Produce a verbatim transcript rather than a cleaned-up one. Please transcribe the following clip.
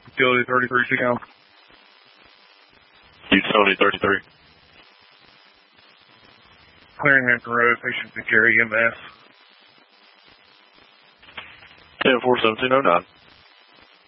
Utility thirty-three, Seagull. Utility thirty-three. Clearing Hampton Road, patient to carry E M S. ten four seventeen oh nine.